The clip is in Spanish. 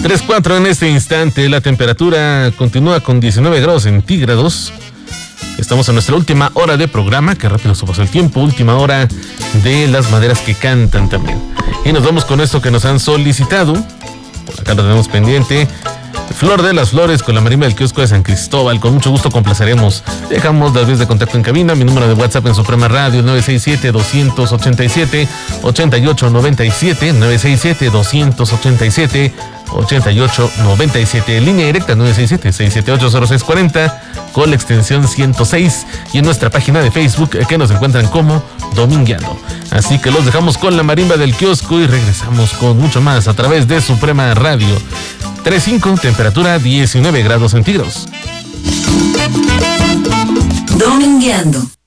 3:04 en este instante. La temperatura continúa con 19 grados centígrados. Estamos en nuestra última hora de programa. Qué rápido se pasó el tiempo. Última hora de las maderas que cantan también. Y nos vamos con esto que nos han solicitado. Por acá lo tenemos pendiente. Flor de las Flores con la marimba del kiosco de San Cristóbal. Con mucho gusto complaceremos. Dejamos las vías de contacto en cabina. Mi número de WhatsApp en Suprema Radio 967-287-8897. 967-287-8897. Línea directa 967-678-0640 con la extensión 106. Y en nuestra página de Facebook que nos encuentran como Domingueando. Así que los dejamos con la marimba del kiosco y regresamos con mucho más a través de Suprema Radio. 3:05, temperatura 19 grados centígrados. Domingueando.